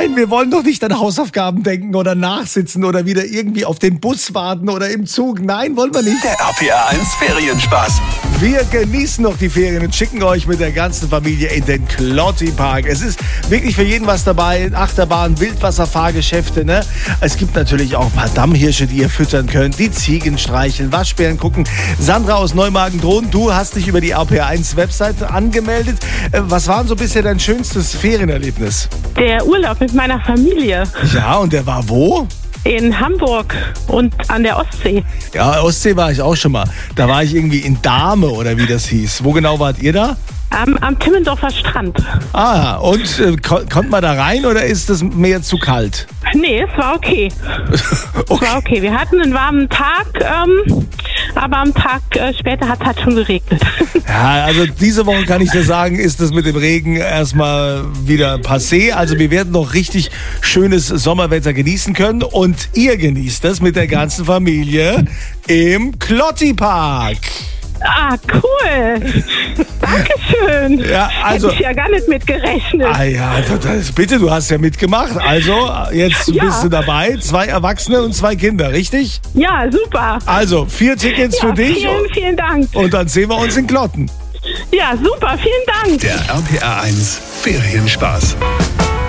Nein, wir wollen doch nicht an Hausaufgaben denken oder nachsitzen oder wieder irgendwie auf den Bus warten oder im Zug. Nein, wollen wir nicht. Der RPA 1 Ferienspaß. Wir genießen noch die Ferien und schicken euch mit der ganzen Familie in den Klotti-Park. Es ist wirklich für jeden was dabei. Achterbahn, Wildwasserfahrgeschäfte, ne? Es gibt natürlich auch ein paar Dammhirsche, die ihr füttern könnt. Die Ziegen streicheln, Waschbären gucken. Sandra aus Neumagen-Drohnen, du hast dich über die RPA1-Webseite angemeldet. Was war denn so bisher dein schönstes Ferienerlebnis? Der Urlaub mit meiner Familie Ja, und der war wo? in Hamburg und an der Ostsee. Ja, Ostsee war ich auch schon mal. Da war ich irgendwie in Dahme oder wie das hieß. Wo genau wart ihr da? Am Timmendorfer Strand. Ah, und konnte man da rein oder ist das Meer zu kalt? Nee, es war okay. Es war okay. Wir hatten einen warmen Tag, aber am Tag später hat es halt schon geregnet. Ja, also diese Woche kann ich dir sagen, ist das mit dem Regen erstmal wieder passé. Also wir werden noch richtig schönes Sommerwetter genießen können und ihr genießt das mit der ganzen Familie im Klotti-Park. Ah, cool. Dankeschön. Ja, also. Hätte ich ja gar nicht mit gerechnet. Ah ja, bitte, du hast ja mitgemacht. Also, jetzt bist du dabei. 2 Erwachsene und 2 Kinder, richtig? Ja, super. Also, 4 Tickets für dich. Vielen Dank. Und dann sehen wir uns in Klotten. Ja, super. Vielen Dank. Der RPA 1 Ferienspaß.